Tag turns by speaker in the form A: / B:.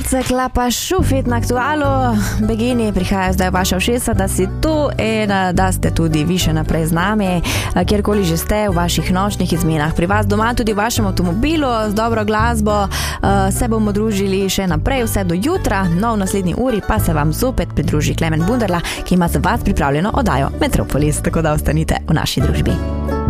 A: Malce klapa šufit na aktualu. Begini, prihaja zdaj vaša všesa, da si tu in da ste tudi vi še naprej z nami, kjerkoli že ste v vaših nočnih izmenah. Pri vas doma, tudi v vašem avtomobilu, z dobro glasbo se bomo družili še naprej vse do jutra. No, v naslednji uri pa se vam zopet pridruži Klemen Bunderla, ki ima za vas pripravljeno oddajo Metropolis, tako da ostanite v naši družbi.